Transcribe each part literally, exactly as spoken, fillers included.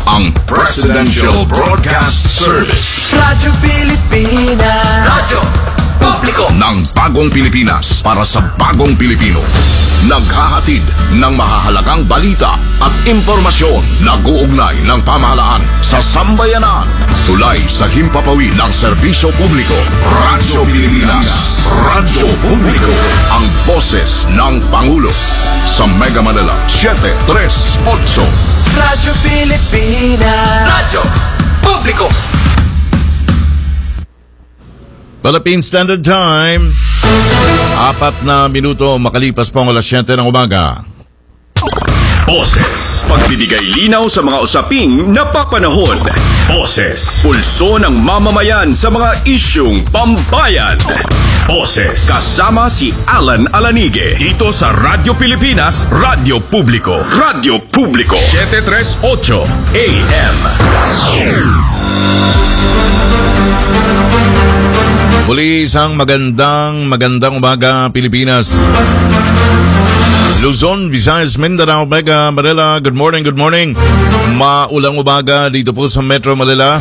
ang Presidential Broadcast Service. Radyo Pilipinas. Radyo Publiko ng bagong Pilipinas para sa bagong Pilipino. Naghahatid ng mahahalagang balita at impormasyon. Nag-uugnay ng pamahalaan sa sambayanan. Tulay sa himpapawid ng serbisyo publiko. Radyo Pilipinas. Radyo Publiko. Ang boses ng Pangulo. Sa Mega Manila, seven three eight. Radyo Pilipinas. Radyo Publiko. Philippine Standard Time. Apat na minuto makalipas po ang alas siyete ng umaga. Boses. Pagbibigay linaw sa mga usaping napapanahon. Boses. Pulso ng mamamayan sa mga isyung pambayan. Boses. Kasama si Alan Alanige. Dito sa Radyo Pilipinas, Radyo Publiko. Radyo Publiko. seven three eight A M. Muli isang magandang, magandang umaga, Pilipinas. Luzon, Visayas, Mindanao, Mega Manila, good morning, good morning. Maulang umaga dito po sa Metro Manila.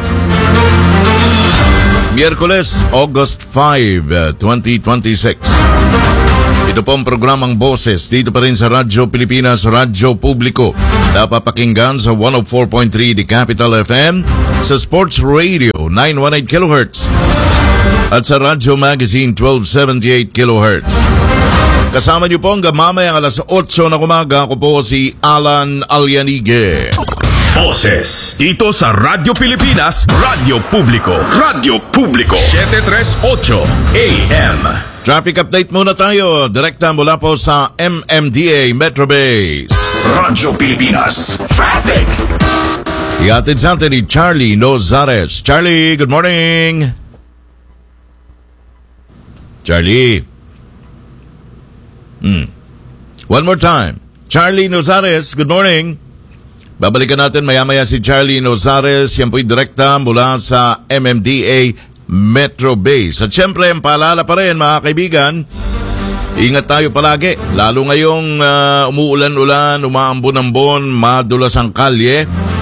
Miyerkules, August fifth, twenty twenty-six. Ito po ang programang Boses dito pa rin sa Radyo Pilipinas, Radyo Publiko. Napapakinggan sa one oh four point three The Capital F M, sa Sports Radio nine eighteen kilohertz at sa Radyo Magazine twelve seventy-eight kilohertz. Kasama niyo po hanggang mamayang alas eight na umaga. Ako po si Alan Alanige. Boses dito sa Radyo Pilipinas, Radyo Publiko. Radyo Publiko seven three eight A M. Traffic update muna tayo. Direkta mula po sa M M D A Metro Base. Radyo Pilipinas Traffic. Ihatid sa atin ni Charlie Nozares. Charlie, good morning. Charlie. Hmm. One more time. Charlie Nozares, good morning. Babalikan natin maya-maya si Charlie Nozares. Yan po'y direkta mula sa M M D A Metro Base. At syempre, ang paalala pa rin, mga kaibigan, ingat tayo palagi. Lalo ngayong uh, umuulan-ulan, umaambon-ambon, madulas ang kalye.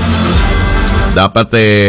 Dapat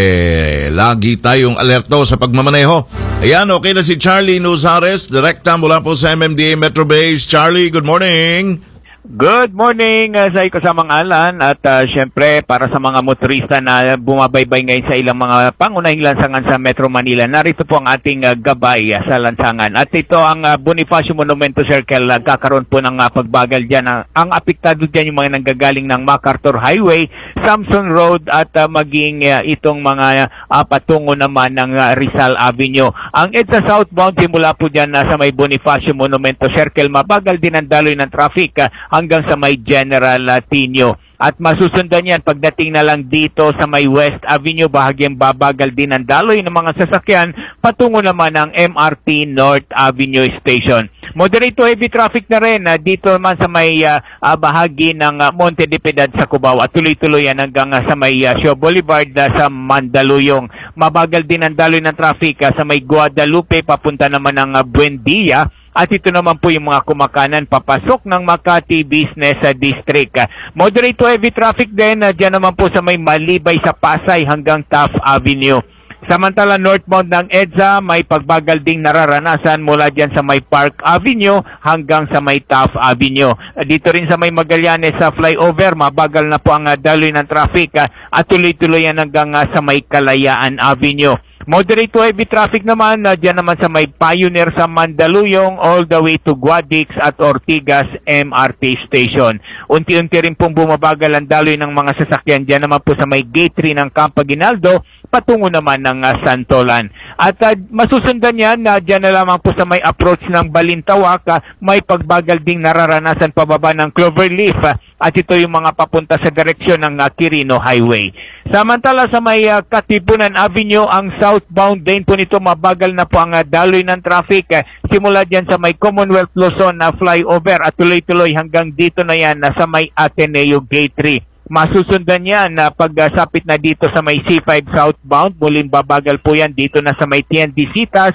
eh, lagi tayong alerto sa pagmamaneho. Ayan, okay na si Charlie Nozares, direkta mula po sa M M D A Metro Base. Charlie, good morning. Good morning uh, sa ikasamang Alan at uh, syempre para sa mga motorista na bumabaybay ngayon sa ilang mga pangunahing lansangan sa Metro Manila, narito po ang ating uh, gabay uh, sa lansangan. At ito ang uh, Bonifacio Monumento Circle, uh, kakaroon po ng uh, pagbagal dyan. Uh, ang apektado dyan yung mga nanggagaling ng MacArthur Highway, Samson Road at uh, maging uh, itong mga uh, patungo naman ng uh, Rizal Avenue. Ang EDSA southbound simula po dyan uh, sa may Bonifacio Monumento Circle, mabagal din ang daloy ng traffic uh, hanggang sa may General Latino. At masusundan yan pagdating na lang dito sa may West Avenue, bahagyang babagal din ang daloy ng mga sasakyan patungo naman ng M R T North Avenue Station. Moderate to heavy traffic na rin uh, dito naman sa may uh, uh, bahagi ng uh, Monte de Piedad sa Cubao at tuloy-tuloy yan hanggang uh, sa may uh, Shaw Boulevard uh, sa Mandaluyong. Mabagal din ang daloy ng traffic uh, sa may Guadalupe papunta naman ng uh, Buendia. At ito naman po yung mga kumakanan papasok ng Makati Business District. Moderate to heavy traffic din uh, dyan naman po sa may Malibay sa Pasay hanggang Taft Avenue. Samantala northbound ng EDSA may pagbagal ding nararanasan mula dyan sa may Park Avenue hanggang sa may Taft Avenue. Dito rin sa may Magallanes sa flyover, mabagal na po ang uh, daloy ng traffic uh, at tuloy-tuloy yan hanggang uh, sa may Kalayaan Avenue. Moderate to heavy traffic naman, uh, dyan naman sa may Pioneer sa Mandaluyong all the way to Guadix at Ortigas M R T Station. Unti-unti rin pong bumabagal ang daloy ng mga sasakyan dyan naman po sa may Gate three ng Camp Aguinaldo patungo naman ng uh, Santolan. At uh, masusundan yan, uh, dyan na lamang po sa may approach ng Balintawak, uh, may pagbagal ding nararanasan pababa ng Cloverleaf uh, at ito yung mga papunta sa direksyon ng uh, Quirino Highway. Samantala sa may uh, Katipunan Avenue, ang southbound lane po nito mabagal na po ang uh, daloy ng traffic uh, simula dyan sa may Commonwealth Luzon na uh, flyover at tuloy-tuloy hanggang dito na yan uh, sa may Ateneo Gate three. Masusundan yan na uh, pagsapit uh, na dito sa may C five southbound, muling babagal po yan dito na sa may T N D Citas uh,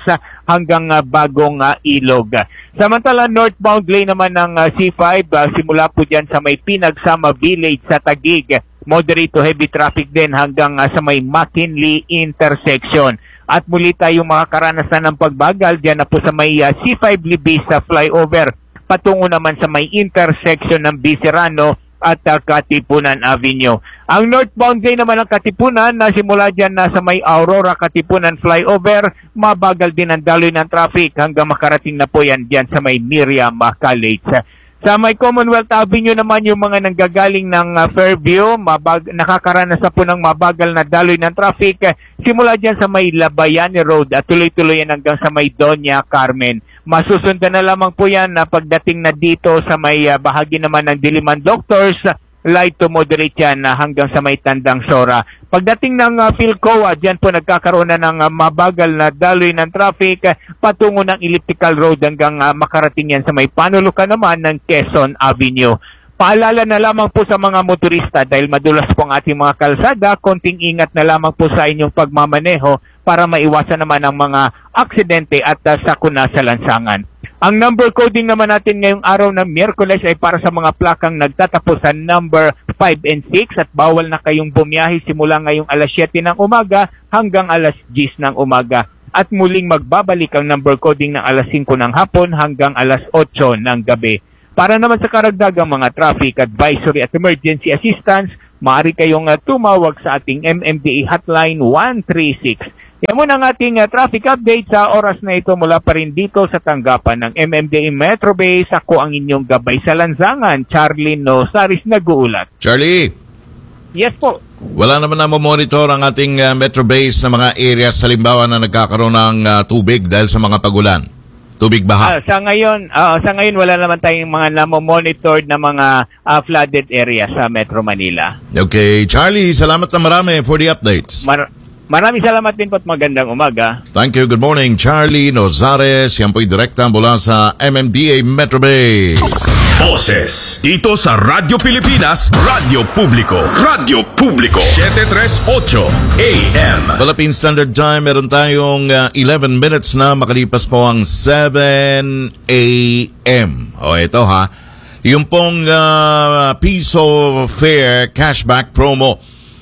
hanggang uh, Bagong uh, Ilog. Samantala, northbound lane naman ng uh, C five, uh, simula po dyan sa may Pinagsama Village sa Taguig. Moderate to heavy traffic din hanggang uh, sa may McKinley intersection. At muli tayong makakaranasan ng pagbagal dyan na po sa may uh, C five Libis sa flyover. Patungo naman sa may intersection ng Biserano at uh, Katipunan Avenue. Ang northbound lane naman ng Katipunan na simula dyan na sa may Aurora Katipunan flyover, mabagal din ang daloy ng traffic hanggang makarating na po yan dyan sa may Miriam College. Sa may Commonwealth Avenue naman yung mga nanggagaling ng uh, Fairview, mabag nakakaranas na po ng mabagal na daloy ng traffic simula dyan sa may Labayani Road at tuloy-tuloy yan hanggang sa may Doña Carmen. Masusundan na lamang po yan na pagdating na dito sa may uh, bahagi naman ng Diliman Doctors, light to moderate yan uh, hanggang sa may Tandang Sora. Pagdating ng uh, Philcoa, dyan po nagkakaroon na ng uh, mabagal na daloy ng traffic uh, patungo ng Elliptical Road hanggang uh, makarating yan sa may panulukan naman ng Quezon Avenue. Paalala na lamang po sa mga motorista dahil madulas po ang ating mga kalsada, konting ingat na lamang po sa inyong pagmamaneho para maiwasan naman ang mga aksidente at uh, sakuna sa lansangan. Ang number coding naman natin ngayong araw ng Miyerkules ay para sa mga plakang nagtatapos sa number five and six at bawal na kayong bumiyahe simula ngayong alas siyete ng umaga hanggang alas diyes ng umaga. At muling magbabalik ang number coding ng alas singko ng hapon hanggang alas otso ng gabi. Para naman sa karagdagang mga traffic advisory at emergency assistance, maaari kayong uh, tumawag sa ating M M D A hotline one three six. Yan muna ang ating uh, traffic update sa oras na ito mula pa rin dito sa tanggapan ng M M D A Metro Base. Ako ang inyong gabay sa lansangan, Charlie Nosaris, nag-uulat. Charlie! Yes po. Wala naman na monitor ang ating uh, Metro Base na mga areas halimbawa na nagkakaroon ng uh, tubig dahil sa mga pagulan. Tubig baha. Uh, sa ngayon, uh, sa ngayon wala naman tayong mga namo-monitored na mga uh, flooded areas sa Metro Manila. Okay, Charlie, salamat na marami for the updates. Mar- Maraming salamat din po at magandang umaga. Thank you. Good morning, Charlie Nozares. Yan po'y direkta mula sa M M D A Metro Base. Boses dito sa Radyo Pilipinas, Radyo Publiko, Radyo Publiko, seven thirty-eight A M. Philippine Standard Time, meron tayong uh, eleven minutes na makalipas po ang seven A M. O ito ha, yung pong uh, piso fare cashback promo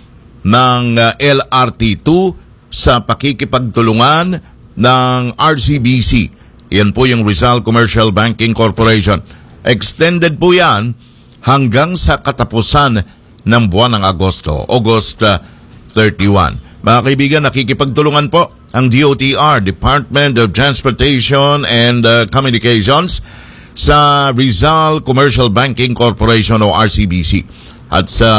ng uh, L R T two sa pakikipagtulungan ng R C B C. Yan po yung Rizal Commercial Banking Corporation. Extended po yan hanggang sa katapusan ng buwan ng Agosto, August uh, thirty-one. Mga kaibigan, nakikipagtulungan po ang D O T R, Department of Transportation and uh, Communications, sa Rizal Commercial Banking Corporation o R C B C at sa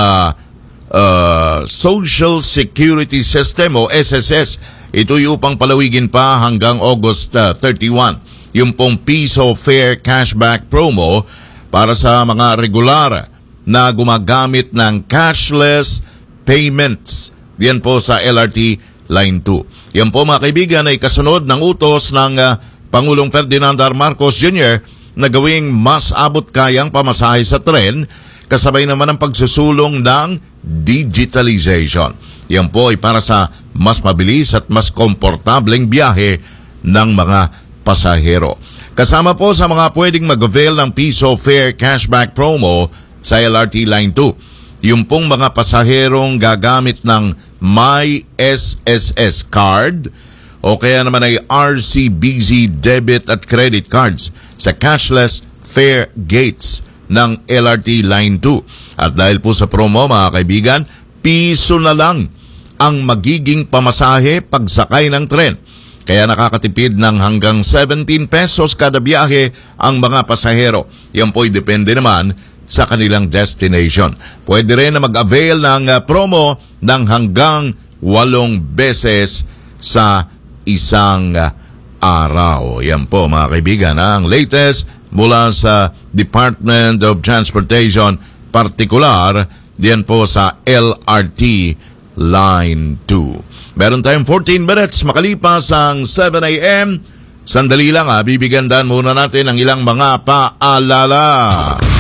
Uh, Social Security System o S S S. Ito'y upang palawigin pa hanggang August uh, thirty-one. Yung pong piso fare cashback promo para sa mga regular na gumagamit ng cashless payments. Yan po sa L R T Line two. Yan po mga kaibigan ay kasunod ng utos ng uh, Pangulong Ferdinand R. Marcos Junior na gawing mas abot kayang pamasahe sa tren, kasabay naman ang pagsusulong ng digitalization. Yan po ay para sa mas mabilis at mas komportableng biyahe ng mga pasahero. Kasama po sa mga pwedeng mag-avail ng piso fare cashback promo sa L R T Line two, yung pong mga pasaherong gagamit ng My S S S card o kaya naman ay R C B Z debit at credit cards sa cashless fare gates ng L R T Line two. At dahil po sa promo mga kaibigan, piso na lang ang magiging pamasahe pagsakay ng tren. Kaya nakakatipid ng hanggang seventeen pesos kada biyahe ang mga pasahero. Yan po'y depende naman sa kanilang destination. Pwede rin na mag-avail ng uh, promo ng hanggang walong beses sa isang uh, araw. Yan po mga kaibigan, ha? Ang latest mula sa Department of Transportation, partikular diyan po sa L R T Line two. Meron tayong fourteen minutes makalipas ang seven A M. Sandali lang ha, bibigyan dan muna natin ang ilang mga paalala.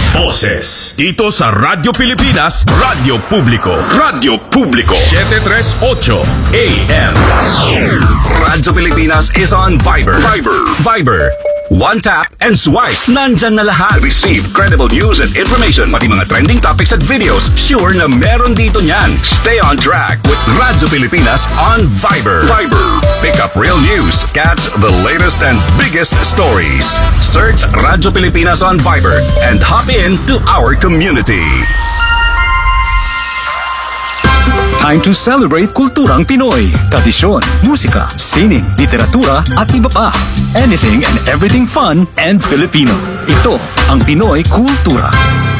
Boses. Dito sa Radyo Pilipinas, Radyo Publiko. Radyo Publiko. seven thirty-eight A M. Radyo Pilipinas is on Viber. Viber. Viber. One tap and swipe. Nandyan na lahat. Receive credible news and information. Pati mga trending topics at videos. Sure na meron dito niyan. Stay on track with Radyo Pilipinas on Viber. Viber. Pick up real news. Catch the latest and biggest stories. Search Radyo Pilipinas on Viber and hop in to our community. Time to celebrate kulturang Pinoy. Tradisyon, musika, sining, literatura at iba pa. Anything and everything fun and Filipino. Ito ang Pinoy Kultura.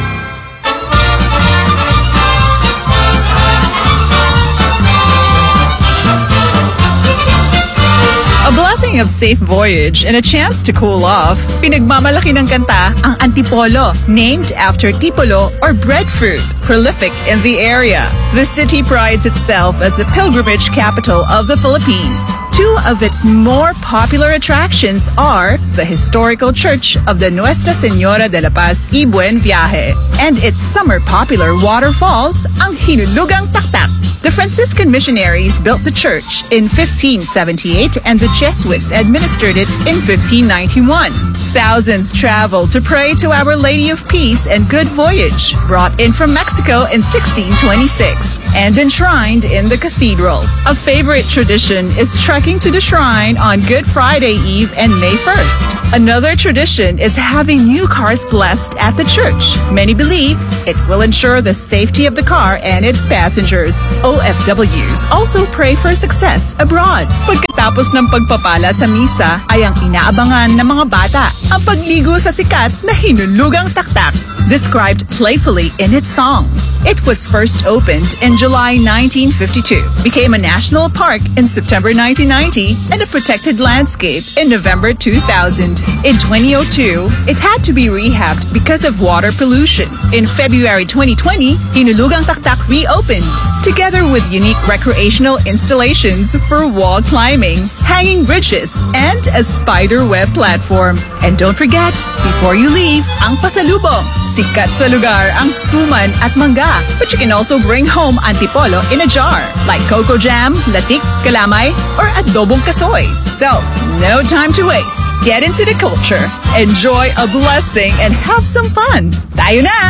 A blessing of safe voyage and a chance to cool off. Pinagmamalaki ng kanta ang Antipolo, named after tipolo or breadfruit, prolific in the area. The city prides itself as a pilgrimage capital of the Philippines. Two of its more popular attractions are the historical church of the Nuestra Señora de la Paz y Buen Viaje and its summer popular waterfalls, ang Hinulugang Taktak. The Franciscan missionaries built the church in fifteen seventy-eight and the Jesuits administered it in fifteen ninety-one. Thousands traveled to pray to Our Lady of Peace and Good Voyage, brought in from Mexico in sixteen twenty-six and enshrined in the cathedral. A favorite tradition is trekking to the shrine on Good Friday Eve and May first. Another tradition is having new cars blessed at the church. Many believe it will ensure the safety of the car and its passengers. O F Ws also pray for success abroad. Pagkatapos ng pagpapala sa misa ay ang inaabangan ng mga bata ang pagligo sa sikat na Hinulugang Taktak, described playfully in its song. It was first opened in July nineteen fifty-two, became a national park in September nineteen ninety, and a protected landscape in November two thousand. In twenty oh two, it had to be rehabbed because of water pollution. In February twenty twenty, Hinulugang Taktak reopened, together with unique recreational installations for wall climbing, hanging bridges, and a spider web platform. And don't forget, before you leave, ang pasalubong. Sikat sa lugar ang suman at mangga, but you can also bring home antipolo in a jar, like cocoa jam, latik, kalamay, or adobong kasoy. So, no time to waste. Get into the culture, enjoy a blessing, and have some fun. Tayo na!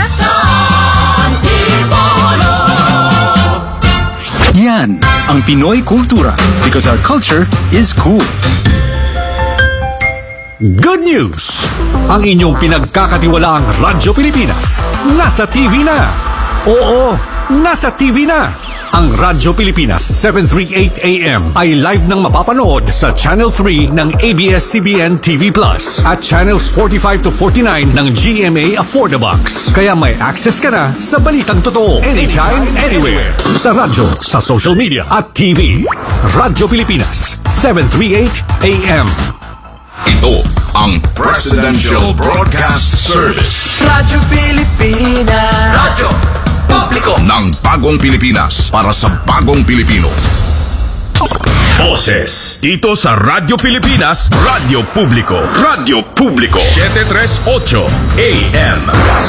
Yan ang Pinoy Kultura, because our culture is cool. Good news! Ang inyong pinagkakatiwalaang Radyo Pilipinas nasa T V na. Oo, nasa T V na. Ang Radyo Pilipinas seven thirty-eight A M ay live nang mapapanood sa Channel three ng A B S C B N T V Plus at Channels forty-five to forty-nine ng G M A Affordabox. Kaya may access ka na sa balitang totoo anytime, anywhere. Sa radyo, sa social media at T V. Radyo Pilipinas seven thirty-eight A M. Ito ang Presidential Broadcast Service. Radyo Pilipinas. Radyo Publiko. Ng bagong Pilipinas para sa bagong Pilipino. Boses. Dito sa Radyo Pilipinas, Radyo Publiko. Radyo Publiko. seven thirty-eight A M.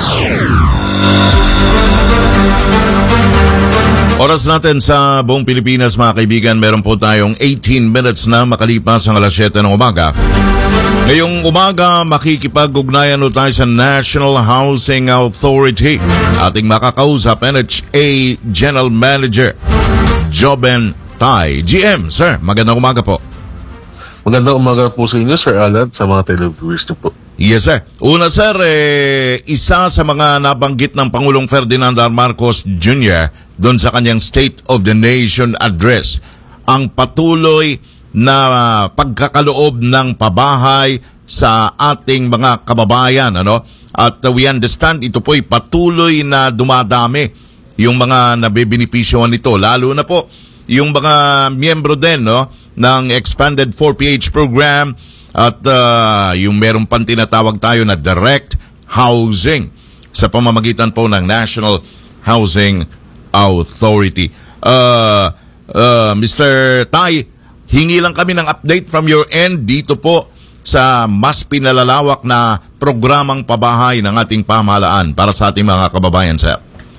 Oras natin sa buong Pilipinas, mga kaibigan, meron po tayong eighteen minutes na makalipas ang alas siyete ng umaga. Ngayong umaga, makikipag-ugnayan o tayo sa National Housing Authority. Ating makakausap, N H A General Manager Joben Tay. G M, sir, magandang umaga po. Magandang umaga po sa inyo, Sir Alan, sa mga televiewers niyo po. Yes, sir. Una, sir, eh, isa sa mga nabanggit ng Pangulong Ferdinand R. Marcos Junior doon sa kanyang State of the Nation address, ang patuloy na pagkakaloob ng pabahay sa ating mga kababayan, ano? At uh, we understand ito po'y patuloy na dumadami yung mga nabibenepisyohan nito, lalo na po yung mga miyembro din, no, ng Expanded four P H program at uh, yung meron pang tinatawag tayo na direct housing sa pamamagitan po ng National Housing Authority. Uh, uh, Mister Tay, hingi lang kami ng update from your end dito po sa mas pinalalawak na programang pabahay ng ating pamahalaan para sa ating mga kababayan, sir?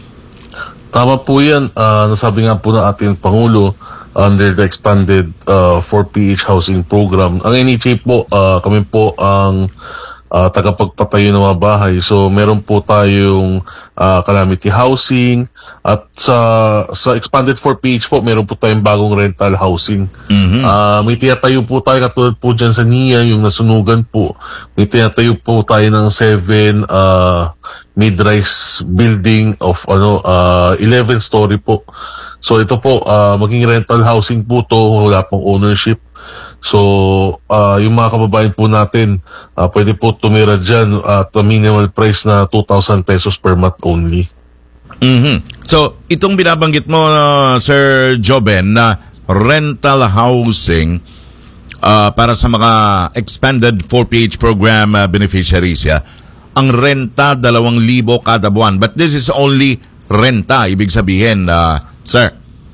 Tama po yan. Uh, nasabi nga po ng ating Pangulo under the expanded uh, four P H housing program. Ang N H A po, uh, kami po ang uh, tagapagpatayo ng mga bahay. So meron po tayong uh, calamity housing at sa sa expanded four P H po, meron po tayong bagong rental housing. Mm-hmm. Uh, may tinatayo po tayo katulad po dyan sa N I A, yung nasunugan po. May tinatayo po tayo ng seven uh, mid-rise building of ano uh, eleven story po. So ito po, uh, maging rental housing po to, wala pong ownership. So uh, yung mga kababayan po natin, uh, pwede po tumira dyan at a minimal price na two thousand pesos per month only. Mm-hmm. So itong binabanggit mo, uh, Sir Joben, na rental housing uh, para sa mga expanded four P H program uh, beneficiaries, yeah? Ang renta, dalawang libo kada buwan. But this is only renta, ibig sabihin, uh, sir.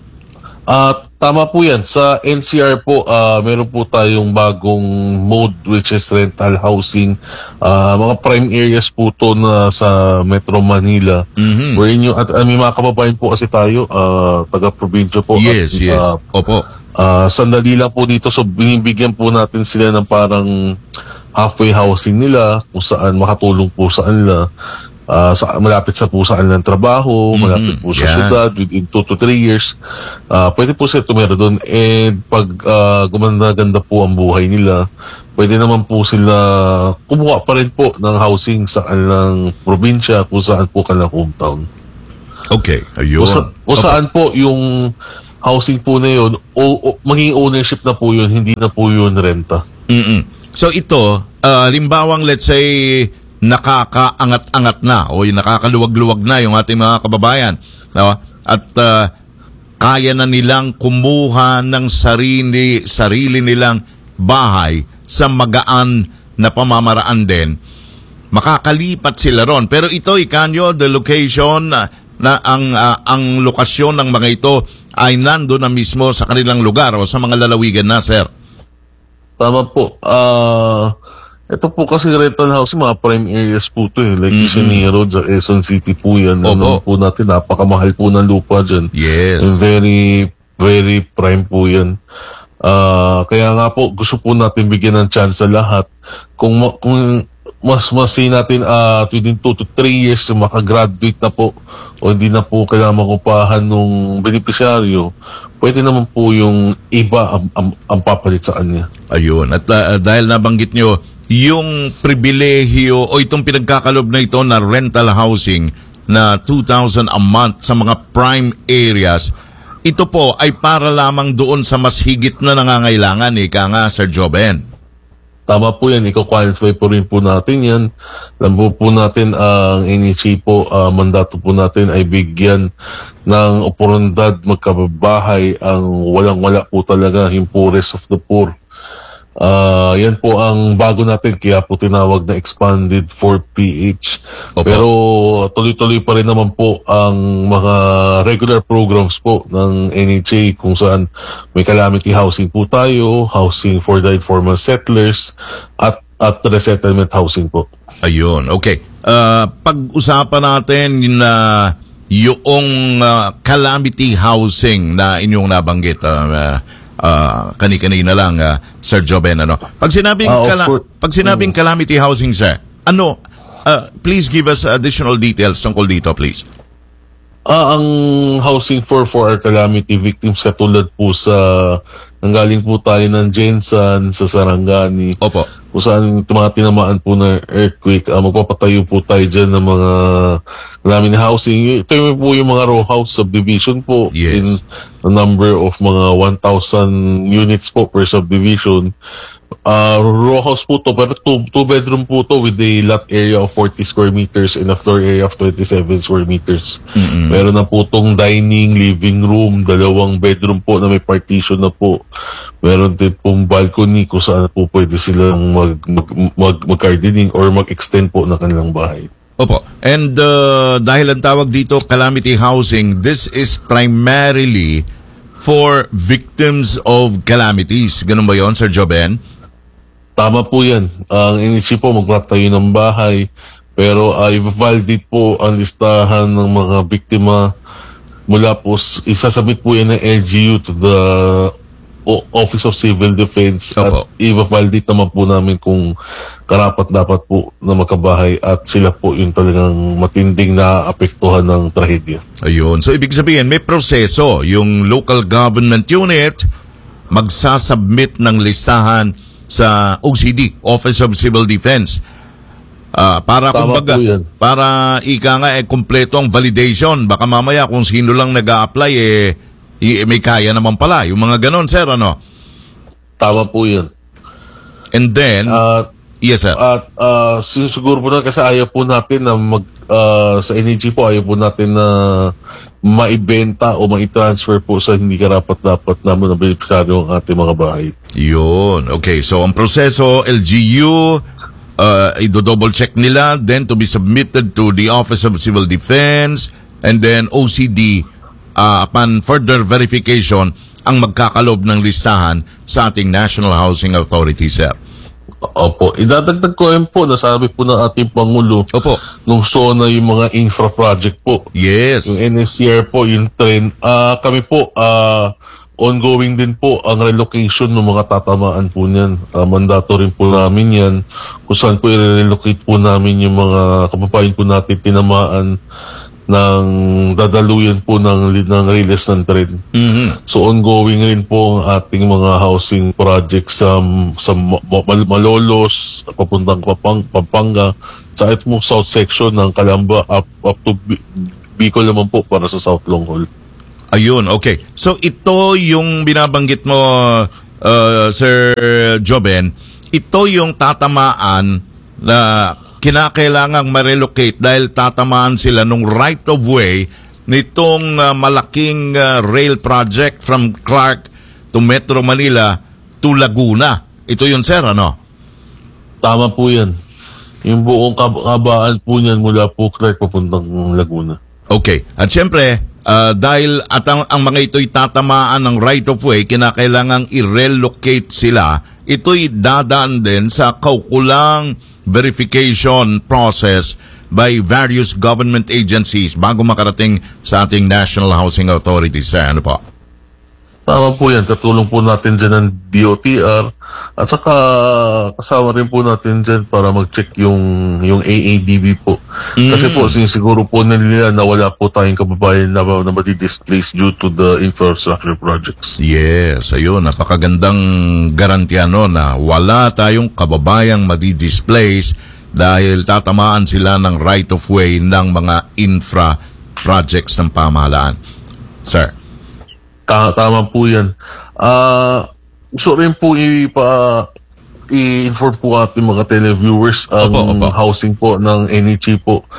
Uh, tama po yan. Sa N C R po, uh, meron po tayong bagong mode which is rental housing. Uh, mga prime areas po to na sa Metro Manila. Mm-hmm. Wherein yung, at uh, may mga kababayan po kasi tayo, uh, taga-probinsya po. Yes, at, yes. Uh, Opo. Uh, sandali lang po dito. So, binibigyan po natin sila ng parang halfway housing nila kung saan makatulong po sa kanila. Uh, sa, malapit sa po sa kanilang trabaho, mm-hmm. malapit po sa yeah. syudad, within two to three years. Uh, pwede po sila tumira doon. And pag uh, gumanda-ganda po ang buhay nila, pwede naman po sila kumuha pa rin po ng housing sa kanilang probinsya kung saan po kanilang hometown. Okay, ayun. Kung, sa, kung okay. saan po yung housing po na yun, o, o, maging ownership na po yun, hindi na po yun renta. Mm-mm. So ito, uh, limbawang let's say nakakaangat-angat na o yung nakakaluwag-luwag na yung ating mga kababayan, no? At uh, kaya na nilang kumuha ng sarili, sarili nilang bahay sa magaan na pamamaraan din, makakalipat sila ron. Pero ito, ikanyo, the location uh, na ang uh, ang lokasyon ng mga ito ay nando na mismo sa kanilang lugar o sa mga lalawigan na, sir. Tama po. Ah... Uh... Ito po kasi rental housing, mga prime areas po ito eh. Like mm-hmm. Isania Road sa Quezon City po yan. Ano po natin, napakamahal po ng lupa dyan. Yes. And very, very prime po yan. Uh, kaya nga po, gusto po natin bigyan ng chance sa lahat. Kung, kung mas masin natin uh, within two to three years makagraduate na po o hindi na po kailangan makupahan ng beneficiaryo, pwede naman po yung iba ang, ang, ang papalit sa kanya. Ayun. At uh, dahil nabanggit nyo, yung pribilehiyo o itong pinagkakalob na ito na rental housing na two thousand a month sa mga prime areas, ito po ay para lamang doon sa mas higit na nangangailangan, ika nga, Sir Joben. Tama po yan, iko-qualify po rin po natin yan. Alam po po natin ang N H A po, uh, mandato po natin ay bigyan ng oportunidad magkababahay ang walang-wala po talaga, yung poorest of the poor. Uh, yan po ang bago natin, kaya po tinawag na expanded four P H. Opo. Pero tuloy-tuloy pa rin naman po ang mga regular programs po ng N H A kung saan may calamity housing po tayo, housing for the informal settlers, at at resettlement housing po. Ayun, okay. Uh, pag-usapan natin yung, uh, yung uh, calamity housing na inyong nabanggit, uh, Uh, kani-kanina lang, uh, Sir Joben, ano? Pag sinabing, uh, kala- pag sinabing mm. calamity housing, sir, ano, uh, please give us additional details tungkol dito, please. Ah, ang housing for for our calamity victims, katulad po sa, nanggaling po tayo ng Jensan, sa Sarangani. Opo. Kung saan mga tinamaan po ng earthquake, uh, magpapatayo po tayo dyan ng mga calamity housing. Ito yung po yung mga row house subdivision po. Yes. In a number of mga one thousand units po per subdivision. Uh, row house po to, pero two, two bedroom po to with a lot area of forty square meters and a floor area of twenty-seven square meters. Mm-hmm. Meron na po tong dining, living room, dalawang bedroom po na may partition na po. Meron din pong balcony kung saan po pwede silang mag, mag, mag, mag-gardening or mag-extend po ng kanilang bahay. Opo. And uh, dahil ang tawag dito calamity housing, this is primarily for victims of calamities. Ganun ba yon, Sir Joben? Tama po yan. Ang inisip po, magpatayo ng bahay. Pero uh, i-validate po ang listahan ng mga biktima mula po, isasabit po yan ng L G U to the o- Office of Civil Defense. Opo. At i-validate naman po namin kung karapat dapat po na magkabahay at sila po yung talagang matinding na apektuhan ng trahedya. Ayun. So, ibig sabihin, may proseso. Yung local government unit magsasubmit ng listahan sa O C D, Office of Civil Defense. Ah, para Tama kumbaga, po yan. para ika nga eh kumpleto ang validation. Baka mamaya kung sino lang nag-a-apply eh, eh may kaya naman pala. Yung mga ganon, sir, ano? Tama po yan. And then, At yes, sir. At uh, sinusiguro po na kasi ayaw po natin na mag, uh, sa N E G po, ayaw po natin na maibenta o mai-transfer po sa hindi karapat-dapat naman na benepisaryo ang ating mga bahay. Yun. Okay, so ang proseso, L G U, uh, i-double check nila, then to be submitted to the Office of Civil Defense, and then O C D, uh, upon further verification, ang magkakalob ng listahan sa ating National Housing Authority, sir. Opo. Idadagdag ko rin po, nasabi po ng ating Pangulo, Opo. nung SONA yung mga infra project po. Yes. Yung N S C R po, yung train. Ah, kami po, ah, ongoing din po ang relocation ng mga tatamaan po niyan. Uh, mandato rin po namin yan. Kung saan po i-relocate po namin yung mga kapapayan po natin tinamaan ng dadaluyan po ng, ng release ng train. Mhm. So ongoing rin po ang ating mga housing projects sa, sa Mal- Malolos, papuntang Papang, Pampanga, sa itong south section ng Calamba up, up to B- Bicol naman po para sa South Longhol. Ayun, okay. So ito yung binabanggit mo, uh, Sir Joben, ito yung tatamaan na kinakailangang ma-relocate dahil tatamaan sila nung right of way nitong uh, malaking uh, rail project from Clark to Metro Manila to Laguna. Ito yun, sir, ano? Tama po yan. Yung buong kab- kabaan po niyan mula po Clark papuntang Laguna. Okay. At syempre, uh, dahil at ang, ang mga ito'y tatamaan ng right of way, kinakailangang i-relocate sila. Ito'y dadaan din sa kaukulang verification process by various government agencies bago makarating sa ating National Housing Authority, sir. Ano po? Tama po yan. Katulong po natin dyan ng D O T R at saka kasama rin po natin dyan para mag-check yung, yung A A D B po. Mm. Kasi po sinisiguro po nila na wala po tayong kababayan na, na madi-displace due to the infrastructure projects. Yes, ayun. Napakagandang garantiya no, na wala tayong kababayang madi-displace dahil tatamaan sila ng right of way ng mga infra projects ng pamahalaan. Sir. Tama po yan. Ah, uh, gusto rin po ipa i-inform po ating mga televiewers ang opo, opo. housing po ng N H A po.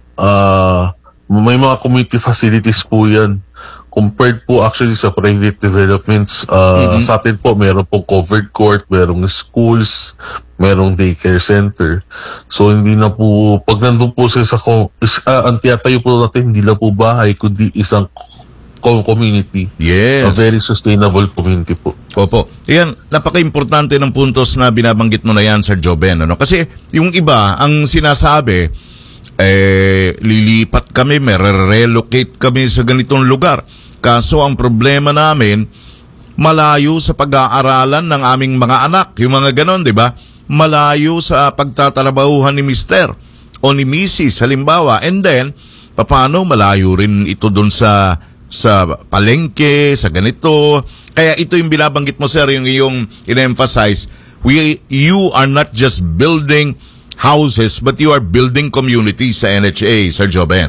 Ah, uh, may mga community facilities po yan. Compared po actually sa private developments, uh, mm-hmm. sa atin po meron pong covered court, merong schools, merong daycare center. So hindi na po, pag nandun po sila sa, is, uh, ang tiyatayo po natin, hindi na po bahay, kundi isang community. Yes. A very sustainable community po. Opo. Yan, napaka-importante ng puntos na binabanggit mo na yan, Sir Joben. Ano? Kasi yung iba, ang sinasabi, eh, lilipat kami, may relocate kami sa ganitong lugar. Kaso ang problema namin, malayo sa pag-aaralan ng aming mga anak. Yung mga ganon, di ba? Malayo sa pagtatrabahuhan ni Mister o ni Missus halimbawa. And then, paano malayo rin ito dun sa sa palengke, sa ganito. Kaya ito yung binabanggit mo, sir, yung yung in-emphasize. We, you are not just building houses, but you are building communities sa N H A, Sir Joben.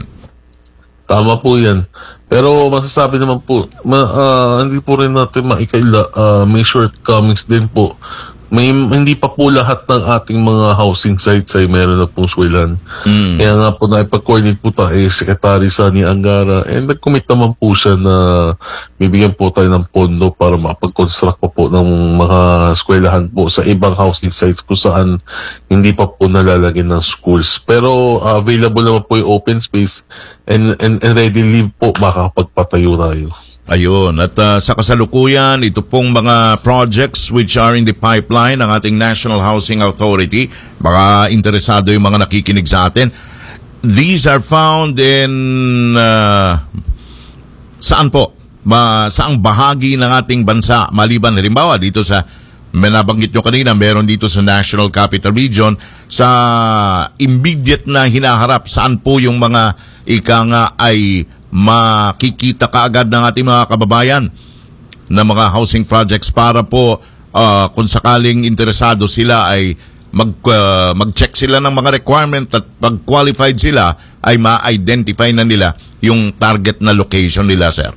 Tama po yan. Pero masasabi naman po, ma, uh, hindi po rin natin maikaila, uh, may shortcomings din po. May, hindi pa po lahat ng ating mga housing sites ay meron na pong swilan. Mm. Kaya nga po naipag-coordinate po tayo eh, Secretary Sani Angara and nag-commit naman po siya na bibigyan po tayo ng pondo para makapag-construct pa po ng mga eskwelahan po sa ibang housing sites kung saan hindi pa po nalalagyan ng schools. Pero uh, available naman po yung open space and, and, and readily po makakapagpatayo tayo. Ayun, at uh, sa kasalukuyan, ito pong mga projects which are in the pipeline ng ating National Housing Authority, baka interesado yung mga nakikinig sa atin. These are found in, uh, saan po? Ba, saang bahagi ng ating bansa? Maliban, halimbawa, dito sa, may nabanggit nyo kanina, meron dito sa National Capital Region, sa immediate na hinaharap, saan po yung mga ika nga ay makikita kaagad ng ating mga kababayan na mga housing projects para po uh, kung sakaling interesado sila ay mag, uh, mag-check sila ng mga requirement at pag qualified sila ay ma-identify na nila yung target na location nila, sir?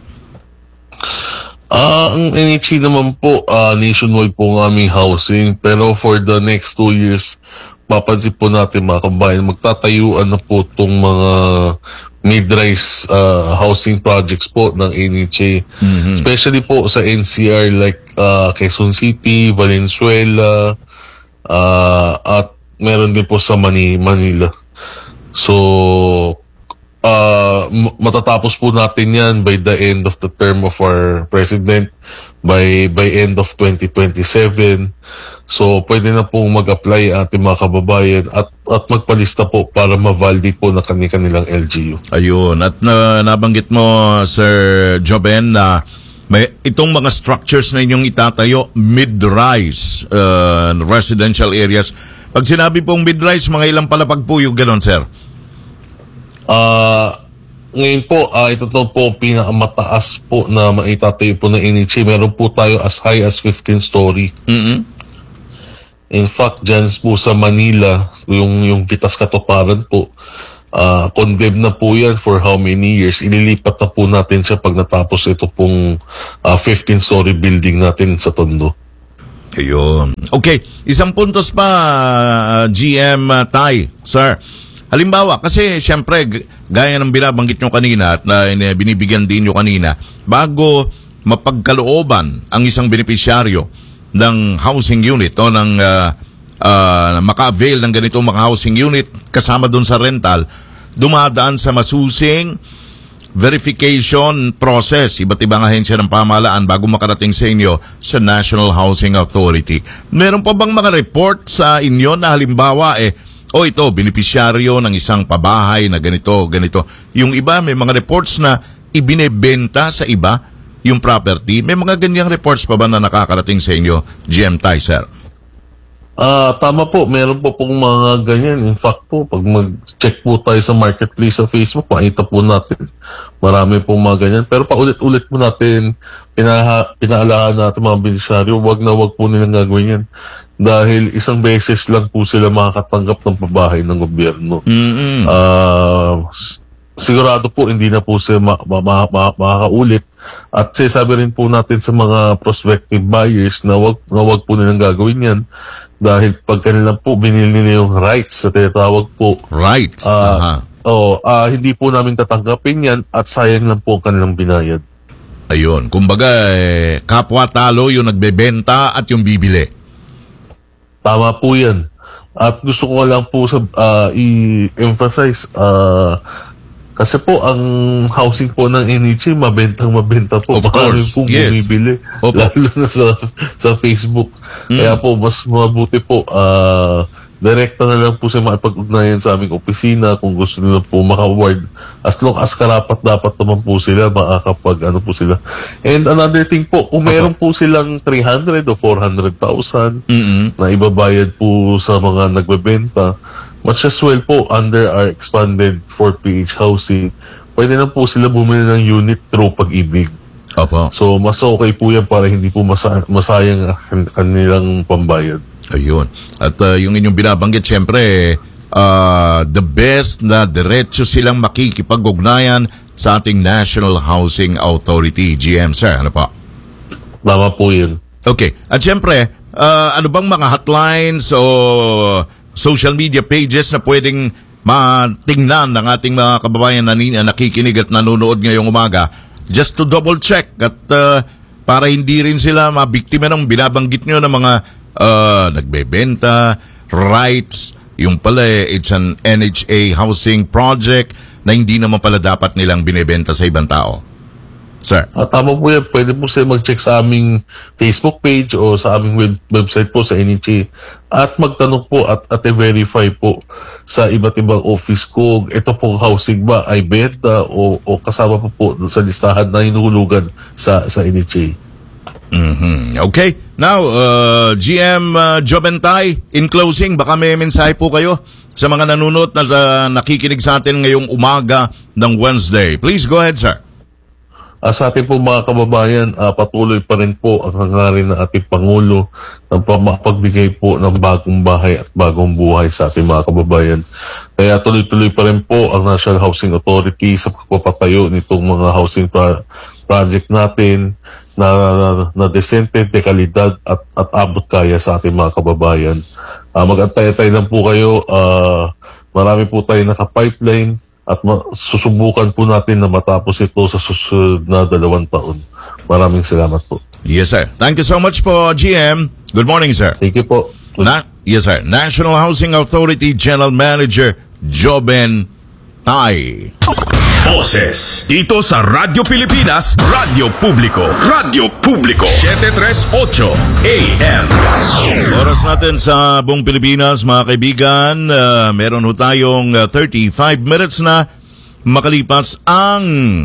Ah, ang N H A naman po, uh, nationwide po ng aming housing, pero for the next two years, mapansin po natin mga kabayan, magtatayuan na po itong mga mid-rise uh, housing projects po ng N H A. Mm-hmm. Especially po sa N C R like uh, Quezon City, Valenzuela, uh, at meron din po sa Mani- Manila. So, uh, matatapos po natin yan by the end of the term of our president, by by end of twenty twenty-seven. So, pwede na pong mag-apply ating mga kababayan at, at magpalista po para ma-validate po na kanilang L G U. Ayun. At na, nabanggit mo, Sir Joben, na may itong mga structures na inyong itatayo, mid-rise uh, residential areas. Pag sinabi pong mid-rise, mga ilang palapag po yung ganon, sir? Ah... Uh, Ngayon po, uh, ito to po pinakamataas po na maitatayo po ng N H A. Meron po tayo as high as fifteen story. Mm-hmm. In fact, dyan po sa Manila, yung, yung Vitas Katuparan po, uh, condemned na po yan for how many years. Ililipat na po natin siya pag natapos ito pong uh, fifteen story building natin sa Tondo. Ayun. Okay, isang puntos pa, uh, G M uh, Tay, sir. Halimbawa, kasi siyempre, g- gaya ng binabanggit nyo kanina at na uh, binibigyan din nyo kanina, bago mapagkalooban ang isang benepisyaryo ng housing unit o ng uh, uh, maka-avail ng ganitong mga housing unit kasama dun sa rental, dumadaan sa masusing verification process, iba't ibang ahensya ng pamahalaan bago makarating sa inyo sa National Housing Authority. Meron pa bang mga report sa inyo na halimbawa eh, o ito, benepisyaryo ng isang pabahay na ganito, ganito. Yung iba, may mga reports na ibinebenta sa iba yung property. May mga ganyang reports pa ba na nakakarating sa inyo, G M Tay, sir? Ah, uh, tama po. Meron po pong mga ganyan. In fact po, pag mag-check po tayo sa marketplace sa Facebook, makita po natin. Marami pong mga ganyan. Pero paulit-ulit po natin, pinaha, pinaalaan natin mga benepisyaryo, wag na wag po nilang gagawin yan. Dahil isang beses lang po sila makakatanggap ng pabahay ng gobyerno. Mm-hmm. Uh, sigurado po hindi na po sila ma- ma- ma- ma- makakaulit. At sabi rin po natin sa mga prospective buyers na wag, na wag po nilang gagawin yan. Dahil pag kanila po binili nila yung rights sa tinatawag po. Rights? Uh, Aha. Oh, uh, hindi po namin tatanggapin yan at sayang lang po ang kanilang binayad. Ayun. Kumbaga, eh, kapwa talo yung nagbebenta at yung bibili. Tama po yan. At gusto ko lang po sa, uh, i-emphasize, uh, kasi po ang housing po ng N H A, mabentang mabenta po. Of Marami course, pong yes. bumibili. Opo. Lalo na sa, sa Facebook. Mm. Kaya po, mas mabuti po, uh, direkta na lang po siya makipag-ugnayan sa aming opisina kung gusto nila po maka-award. As long as karapat dapat naman po sila, makakapag ano po sila. And another thing po, kung meron po silang three hundred o four hundred thousand Mm-hmm. na ibabayad po sa mga nagbebenta, much as well po under our expanded four P H housing, pwede na po sila bumili ng unit through Pag-ibig. Opo. So, mas okay po yan para hindi po masa- masayang kan- kanilang pambayad. Ayun. At uh, yung inyong binabanggit, siyempre, uh, the best na diretso silang makikipag-ugnayan sa ating National Housing Authority. G M, sir, ano po? Tama po yun. Okay. At siyempre, uh, ano bang mga hotlines o social media pages na pwedeng matingnan ng ating mga kababayan na nakikinig at nanonood ngayong umaga just to double check at uh, para hindi rin sila mabiktima ng binabanggit nyo ng mga uh, nagbebenta, rights, yung pala eh, it's an N H A housing project na hindi naman pala dapat nilang binebenta sa ibang tao. Sir. Ah, tama po yan. Pwede po sila mag-check sa aming Facebook page o sa aming web website po sa N H A at magtanong po at, at i-verify po sa iba't ibang office ko. Ito po housing ba ay benta o, o kasama po po sa listahan na hinuhulugan sa, sa N H A. Mm-hmm. Okay. Now, uh, G M uh, Jobentay, in closing, baka may mensahe po kayo sa mga nanonood na uh, nakikinig sa atin ngayong umaga ng Wednesday. Please go ahead, sir. Uh, sa ating po mga kababayan, uh, patuloy pa rin po ang hangarin ng ating Pangulo ng pamapagbigay po ng bagong bahay at bagong buhay sa ating mga kababayan. Kaya tuloy-tuloy pa rin po ang National Housing Authority sa pagpapatayo nitong mga housing pra- project natin na, na, na desente, de kalidad at, at abot kaya sa ating mga kababayan. Uh, mag-antay-antay lang po kayo. Uh, marami po tayo naka-pipeline. At ma- susubukan po natin na matapos ito sa susunod na dalawang taon. Maraming salamat po. Yes, sir. Thank you so much po, G M. Good morning, sir. Thank you po. Na- yes, sir. National Housing Authority General Manager Joben Tay. Boses dito sa Radyo Pilipinas, Radyo Publiko, Radyo Publiko, seven thirty-eight A M. Oras natin sa buong Pilipinas, mga kaibigan. Uh, meron ho tayong uh, thirty-five minutes na makalipas ang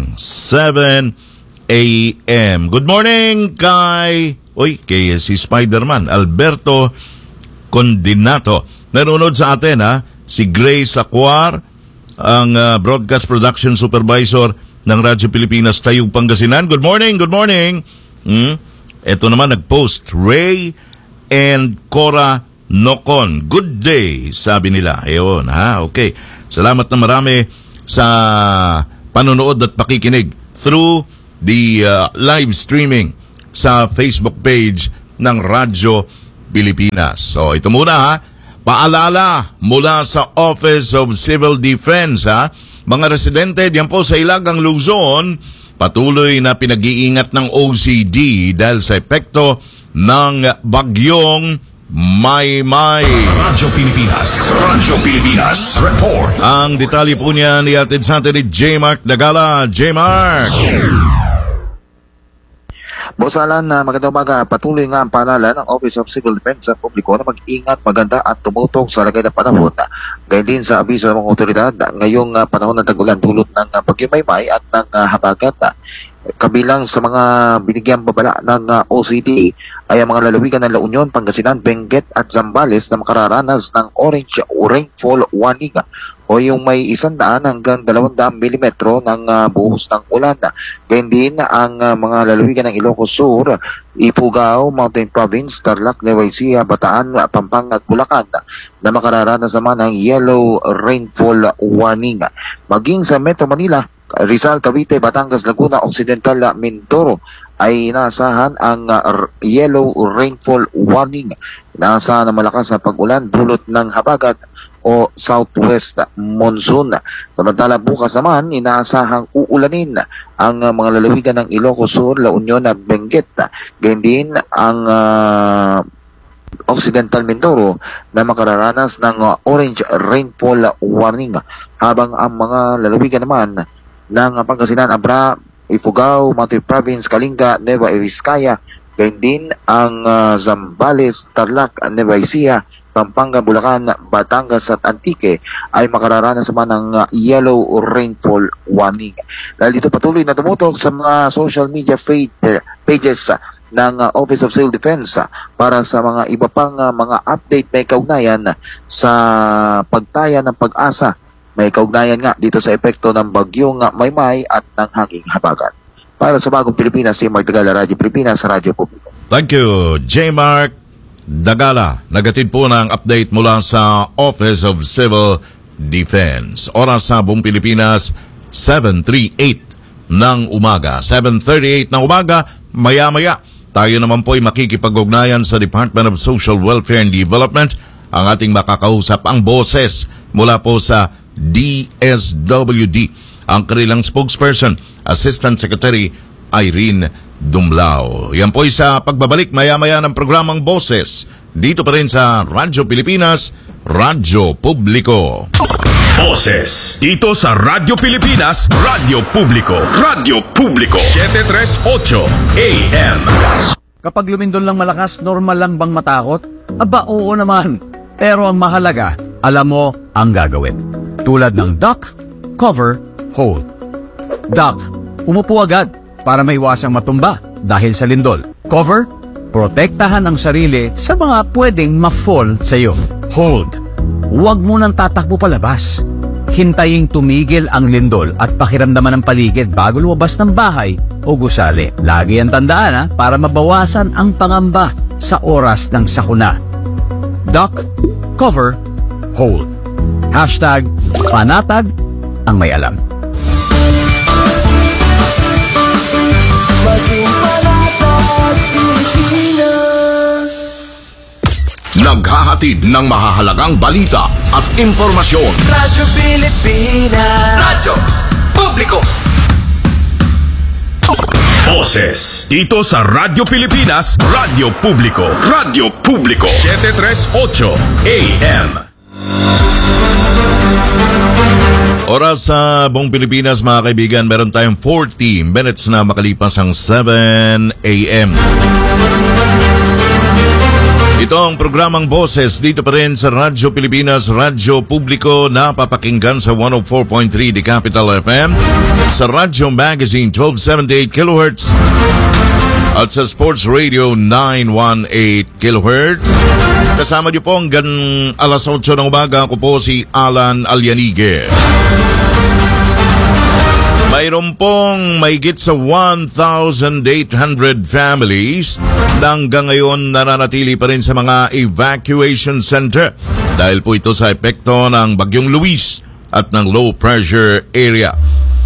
seven A M. Good morning kay, oy, kay si Spider-Man, Alberto Condinato. Nanonood sa atin, ha? Si Grace Acuar, ang uh, broadcast production supervisor ng Radyo Pilipinas, Tayug, Pangasinan. Good morning, good morning. Hmm? Ito naman nag-post, Ray and Cora Nocon. Good day, sabi nila. Ayun, ha? Okay. Salamat na marami sa panonood at pakikinig through the uh, live streaming sa Facebook page ng Radyo Pilipinas. So, ito muna, ha? Paalala mula sa Office of Civil Defense, ha? Mga residente diyan po sa Ilagang Luzon, patuloy na pinag-iingat ng O C D dahil sa epekto ng bagyong Maymay. Radyo Pilipinas, Radyo Pilipinas, report. Ang detalye po niya nihatid sa atin ni J. Mark Dagala. J. Mark! Boss Alan, uh, magandang umaga. Patuloy nga ang paalala ng Office of Civil Defense sa publiko na mag-ingat, maganda at tumutok sa lagay ng panahon. Gayun din sa abiso ng mga otoridad ngayong uh, panahon ng tag-ulan dulot ng uh, Bagyo Maymay at ng uh, habagat. Uh, kabilang sa mga binigyang babala ng uh, O C D ay ang mga lalawigan ng La Union, Pangasinan, Benguet at Zambales na makararanas ng orange rainfall warning o yung may isandaan hanggang dalawang daang milimetro ng uh, buhos ng ulan. Gayun din ang uh, mga lalawigan ng Ilocos Sur, Ifugao, Mountain Province, Tarlac, Nueva Ecija, Bataan, Pampanga at Bulacan na makararanas naman ng yellow rainfall warning. Maging sa Metro Manila, Rizal, Cavite, Batangas, Laguna, Occidental, Mindoro ay inaasahan ang uh, yellow rainfall warning. Inaasahan na malakas na pag-ulan dulot ng habagat o southwest monsoon. Samantala bukas naman, inaasahang uulanin ang uh, mga lalawigan ng Ilocos Sur, La Union, Benguet. Ganyan din ang uh, Occidental Mindoro na makararanas ng uh, orange rainfall warning. Habang ang mga lalawigan naman ng uh, Pangasinan, Abra, Ifugao, Mountain Province, Kalinga, Nueva Vizcaya, ganyan din ang uh, Zambales, Tarlac, Nueva Ecija, Pampanga, Bulacan, Batangas at Antique ay makararanas naman ng uh, yellow rainfall warning. Dahil dito patuloy na tumutok sa mga social media pages uh, ng uh, Office of Civil Defense uh, para sa mga iba pang uh, mga update may kaugnayan uh, sa pagtaya ng pag-asa. May kaugnayan nga dito sa epekto ng bagyong uh, Maymay at ng hanging habagat. Para sa Bagong Pilipinas, si Mark Dagala, Radyo Pilipinas, Radyo Publiko. Thank you, J. Mark Dagala. Nagatid po ng update mula sa Office of Civil Defense. Oras sa buong Pilipinas, seven thirty-eight ng umaga. seven thirty-eight ng umaga, maya-maya. Tayo naman po ay makikipag-ugnayan sa Department of Social Welfare and Development. Ang ating makakausap, ang boses mula po sa D S W D. Ang kanilang spokesperson, Assistant Secretary Irene Dumlao. Yan po ay sa pagbabalik maya-maya ng programang Boses. Dito pa rin sa Radyo Pilipinas, Radyo Publiko. Boses dito sa Radyo Pilipinas, Radyo Publiko, Radyo Publiko, seven thirty-eight A M. Kapag lumindol lang malakas, normal lang bang matakot? Aba, oo naman. Pero ang mahalaga, alam mo ang gagawin. Tulad ng duck, cover, hold. Duck, umupo agad para maiwasang matumba dahil sa lindol. Cover, protektahan ang sarili sa mga pwedeng ma-fall sa iyo. Hold, huwag mo nang tatakbo palabas. Hintayin tumigil ang lindol at pakiramdaman ng paligid bago lumabas ng bahay o gusali. Lagi ang tandaan ha, para mabawasan ang pangamba sa oras ng sakuna. Duck, cover, hold. Hashtag panatag ang may alam. Naghahatid ng mahahalagang balita at impormasyon. Radyo Pilipinas. Radyo Publiko. Boses dito sa Radyo Pilipinas, Radyo Publiko, Radyo Publiko, seven thirty-eight A M. Oras sa buong Pilipinas mga kaibigan, meron tayong forty minutes na makalipas ang seven A M. Ito ang programang Boses dito pa rin sa Radyo Pilipinas, Radyo Publiko, na papakinggan sa one oh four point three The Capital F M, sa Radyo Magazine twelve seventy-eight kilohertz at sa Sports Radio nine eighteen kilohertz. Kasama niyo po hanggang alas eight ng umaga. Ako po si Alan Alianigue. Mayroon pong mahigit sa one thousand eight hundred families na hanggang ngayon nananatili pa rin sa mga evacuation center dahil po ito sa epekto ng Bagyong Luis at ng low pressure area.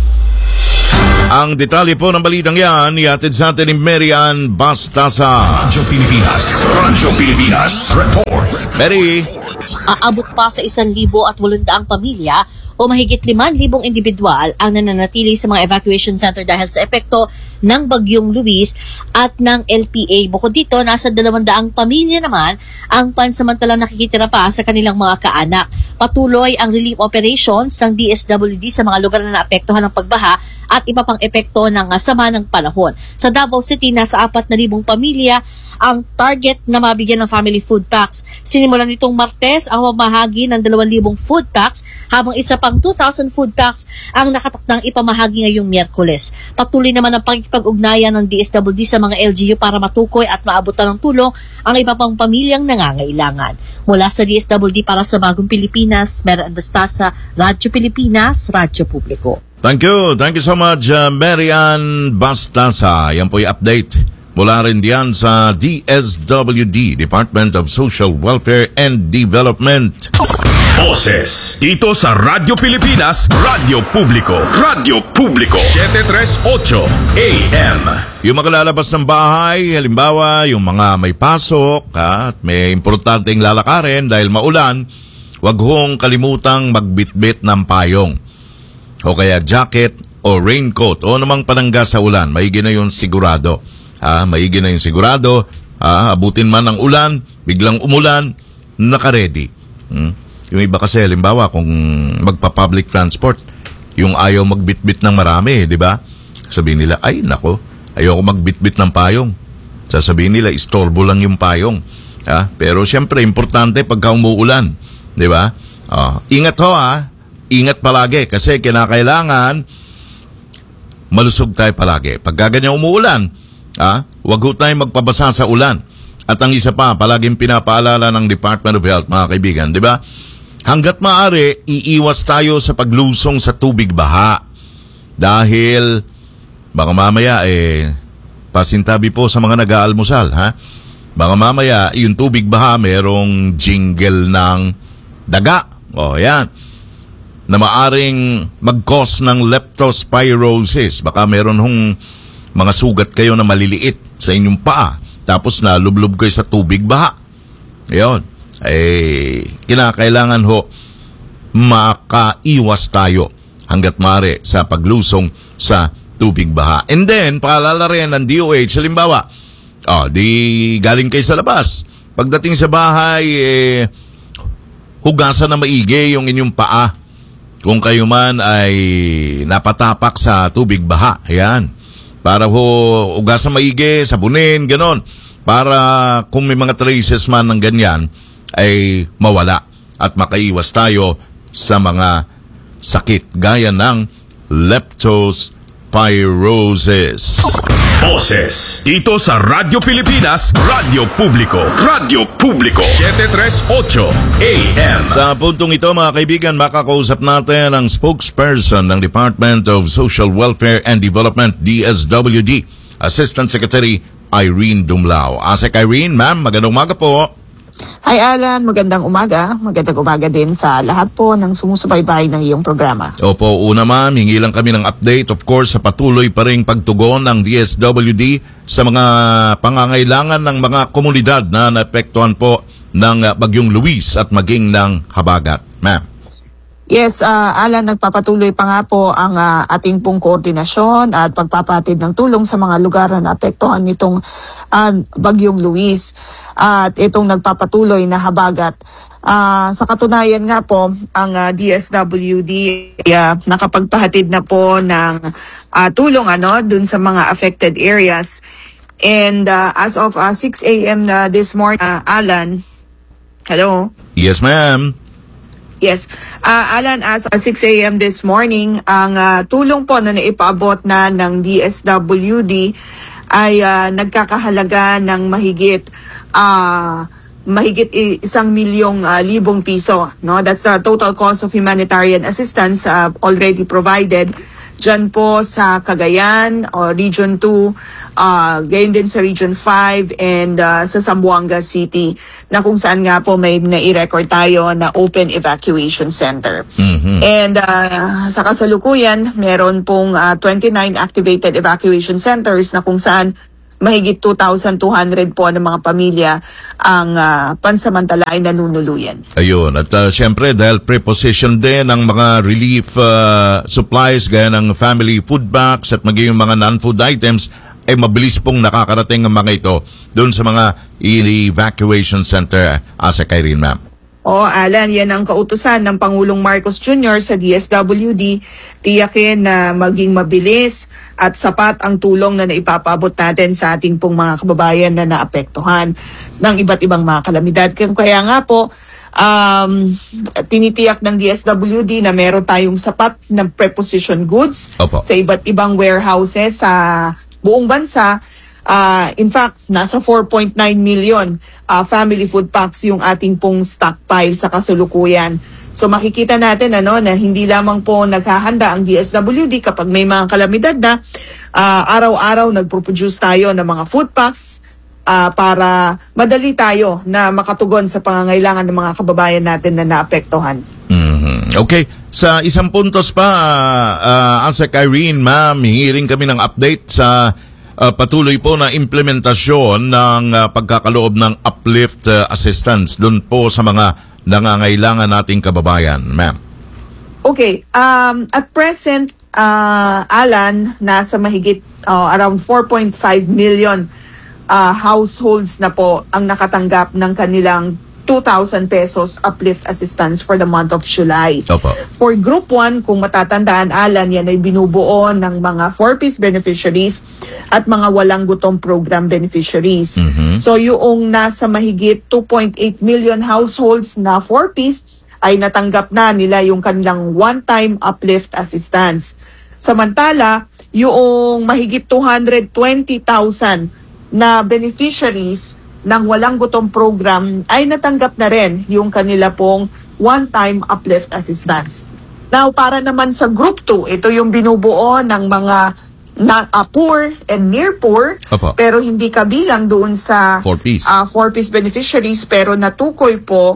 Ang detalye po ng balitang yan, ihatid sa atin ni Marian Bastasa. Radyo Pilipinas, Radyo Pilipinas, report. Mary. Aabot pa sa isang libo at walundaang pamilya o mahigit limang libong individual ang nananatili sa mga evacuation center dahil sa epekto ng Bagyong Luis at ng L P A. Bukod dito, nasa dalawandaang pamilya naman ang pansamantalang nakikitira pa sa kanilang mga kaanak. Patuloy ang relief operations ng D S W D sa mga lugar na naapektuhan ng pagbaha at iba pang epekto ng sama ng panahon. Sa Davao City, nasa apat na libong pamilya ang target na mabigyan ng family food packs. Sinimulan nitong Martes ang pamahagi ng dalawang libong food packs habang isa pang two thousand food packs ang nakatakdang ipamahagi ngayong Miyerkules. Patuloy naman ang pag-ugnayan ng D S W D sa mga L G U para matukoy at maabutan ng tulong ang iba pang pamilyang nangangailangan. Mula sa D S W D para sa Bagong Pilipinas, Marian Bastasa, Radyo Pilipinas, Radyo Publiko. Thank you. Thank you so much, uh, Marian Bastasa. Yan po yung update mula rin diyan sa D S W D, Department of Social Welfare and Development. Boses dito sa Radyo Pilipinas, Radyo Publiko, Radyo Publiko, seven thirty-eight A M. Yung mga lalabas ng bahay, halimbawa yung mga may pasok ha, at may importanteng lalakarin dahil maulan, wag hong kalimutang magbitbit ng payong o kaya jacket o raincoat o namang panangga sa ulan. Maigi na yung sigurado. Ha, maigi na yung sigurado. Ha, abutin man ng ulan, biglang umulan, naka-ready. Hmm? Yung iba kasi, halimbawa, kung magpa-public transport, yung ayaw magbitbit ng marami, di ba? Sabihin nila, ay, nako, ayaw ko magbitbit ng payong. Sasabihin nila, istorbo lang yung payong. Ha? Pero siyempre, importante pagka umuulan, di ba? Oh, ingat ho, ha? Ingat palagi kasi kinakailangan malusog tayo palagi. Pagka ganyan umuulan, ha? Huwag ho tayo magpabasa sa ulan. At ang isa pa, palaging pinapaalala ng Department of Health, mga kaibigan, di ba? Hanggat maaari, iiwas tayo sa paglusong sa tubig baha. Dahil, baka mamaya, eh, pasintabi po sa mga nag-aalmusal, ha? Baka mamaya, yung tubig baha, merong jingle ng daga. O, yan. Na maaring mag-cause ng leptospirosis. Baka meron hong mga sugat kayo na maliliit sa inyong paa. Tapos na lublob kayo sa tubig baha. Ayun. Eh, kinakailangan ho makaiwas tayo hanggat maaari sa paglusong sa tubig baha. And then, paalala rin ng D O H, halimbawa, oh, di galing kayo sa labas. Pagdating sa bahay, eh, hugasan na maigi yung inyong paa. kung kayo man ay napatapak sa tubig baha, ayan, para ho ugasan maigi, sabunin, ganon, para kung may mga traces man ng ganyan, ay mawala at makaiwas tayo sa mga sakit gaya ng leptospirosis. Boses dito sa Radyo Pilipinas, Radyo Publiko, Radyo Publiko, seven thirty-eight A M. Sa puntong ito mga kaibigan, makakausap natin ang spokesperson ng Department of Social Welfare and Development, D S W D, Assistant Secretary Irene Dumlao. Asek Irene, ma'am, magandang umaga po. Hi Alan, magandang umaga. Magandang umaga din sa lahat po ng sumusubaybay ng iyong programa. Opo, una ma'am, hingi lang kami ng update, of course, sa patuloy pa ring pagtugon ng D S W D sa mga pangangailangan ng mga komunidad na naapektuhan po ng Bagyong Luis at maging ng Habagat. Ma'am. Yes, uh, Alan, nagpapatuloy pa nga po ang uh, ating pong koordinasyon at pagpapatid ng tulong sa mga lugar na naapektuhan nitong uh, Bagyong Luis at itong nagpapatuloy na habagat. Uh, sa katunayan nga po, ang uh, D S W D uh, nakapagpahatid na po ng uh, tulong ano dun sa mga affected areas. And uh, as of uh, six A M uh, this morning, uh, Alan, hello? Yes, ma'am. Yes. Uh, Alan, as of six A M this morning, ang uh, tulong po na naipaabot na ng D S W D ay uh, nagkakahalaga ng mahigit uh, mahigit isang milyong uh, libong piso. No? That's the total cost of humanitarian assistance uh, already provided dyan po sa Cagayan o Region two, uh, gayon din sa Region five and uh, sa Zamboanga City na kung saan nga po may nai-record tayo na open evacuation center. Mm-hmm. And uh, sa kasalukuyan, meron pong uh, twenty-nine activated evacuation centers na kung saan mahigit two thousand two hundred po ng mga pamilya ang uh, pansamantala ay nanunuluyan. Ayun. At uh, siyempre, dahil preposition din ng mga relief uh, supplies gaya ng family food bags at maging mga non-food items, ay mabilis pong nakakarating ang mga ito doon sa mga evacuation center. Asa kay rin, ma'am. O, Alan, yan ang kautusan ng Pangulong Marcos Junior sa D S W D. Tiyakin na maging mabilis at sapat ang tulong na naipapabot natin sa ating pong mga kababayan na naapektuhan ng iba't ibang mga kalamidad. Kaya nga po, um, tinitiyak ng D S W D na meron tayong sapat na preposition goods Opo. sa iba't ibang warehouses sa buong bansa. Uh, in fact, nasa four point nine million uh, family food packs yung ating pong stockpile sa kasulukuyan. So makikita natin ano na hindi lamang po naghahanda ang D S W D kapag may mga kalamidad na uh, araw-araw nagpo-produce tayo ng mga food packs uh, para madali tayo na makatugon sa pangangailangan ng mga kababayan natin na naapektuhan. Mm-hmm. Okay. Sa isang puntos pa, uh, uh, Asek Irene, ma'am, hingi rin kami ng update sa Uh, patuloy po na implementasyon ng uh, pagkakaloob ng uplift uh, assistance doon po sa mga nangangailangan nating kababayan, ma'am. Okay, um, at present, uh, Alan, nasa mahigit uh, around four point five million uh, households na po ang nakatanggap ng kanilang two thousand pesos uplift assistance for the month of July. Opo. For Group one, kung matatandaan, Alan, yan ay binubuo ng mga four-piece beneficiaries at mga walang gutom program beneficiaries. Mm-hmm. So yung nasa mahigit two point eight million households na four-piece ay natanggap na nila yung kanilang one-time uplift assistance. Samantala, yung mahigit two hundred twenty thousand na beneficiaries ng walang gutom program ay natanggap na rin yung kanila pong one-time uplift assistance. Now, para naman sa Group two, ito yung binubuo ng mga na, uh, poor and near poor, Opo. pero hindi kabilang doon sa Four-piece. uh, four-piece beneficiaries, pero natukoy po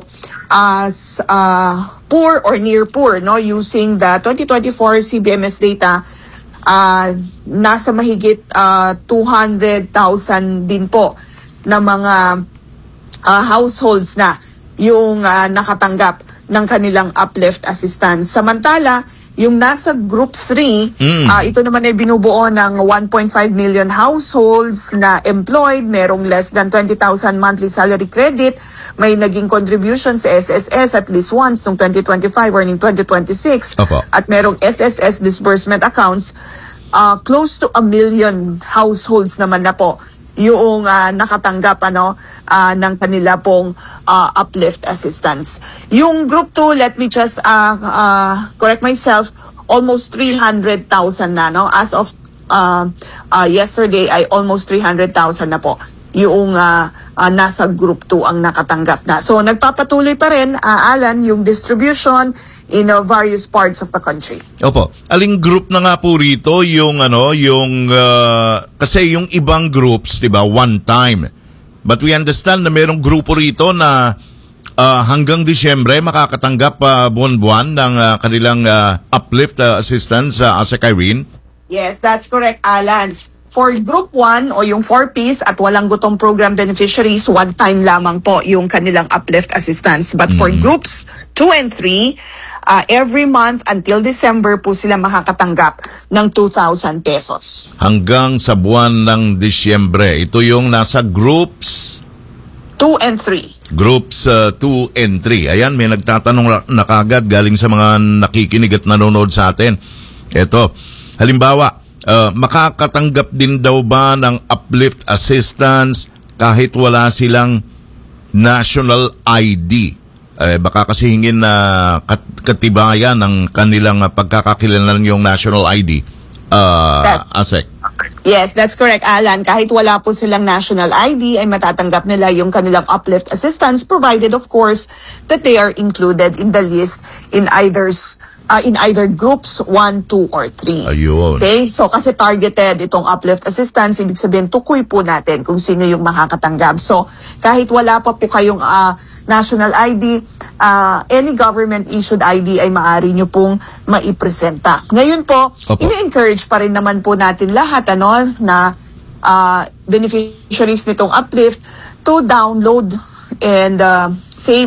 as uh, poor or near poor, no, using the twenty twenty-four C B M S data. Uh, nasa mahigit uh, two hundred thousand din po na mga uh, households na yung uh, nakatanggap ng kanilang uplift assistance. Samantala, yung nasa Group three, Mm. ah, ito naman ay binubuo ng one point five million households na employed, merong less than twenty thousand monthly salary credit, may naging contribution sa S S S at least once noong twenty twenty-five or noong twenty twenty-six, Opo. at merong S S S disbursement accounts, uh, close to a million households naman na po yung ah, nakatanggap ano ah, ng kanila pong ah, uplift assistance. Yung group two, let me just ah, ah, correct myself, almost three hundred thousand na, no? As of ah, ah, yesterday ay almost three hundred thousand na po yung ah, ah, nasa group two ang nakatanggap na. So nagpapatuloy pa rin, ah, Alan, yung distribution in ah, various parts of the country. Opo. Aling group na nga po rito yung ano, yung uh, kasi yung ibang groups, 'di ba, one time. But we understand na merong grupo rito na uh, hanggang Disyembre makakatanggap uh, buwan-buwan ng uh, kanilang uh, uplift uh, assistance sa uh, Asa Kyrene. Yes, that's correct, Alan. For Group one o yung four-piece at walang gutom program beneficiaries, one time lamang po yung kanilang uplift assistance. But for Groups two and three, uh, every month until December po sila makakatanggap ng two thousand pesos. Hanggang sa buwan ng Disyembre. Ito yung nasa groups two and three. Groups two and three. Ayan, may nagtatanong na kagad galing sa mga nakikinig at nanonood sa atin. Ito, halimbawa, Uh, makakatanggap din daw ba ng uplift assistance kahit wala silang national I D? Eh, baka kasi hingin na kat- katibayan ng kanilang uh, pagkakakilanlan yung national I D. Uh, Asek. Yes, that's correct, Alan. Kahit wala po silang national I D, ay matatanggap nila yung kanilang uplift assistance, provided, of course, that they are included in the list in either uh, in either groups one, two, or three. Ayun. Okay? So, kasi targeted itong uplift assistance, ibig sabihin, tukoy po natin kung sino yung makakatanggap. So, kahit wala pa po kayong uh, national I D, uh, any government-issued I D ay maaari nyo pong maipresenta. Ngayon po, Opo. ini-encourage pa rin naman po natin lahat, ano, na uh, beneficiaries nitong uplift to download and uh, save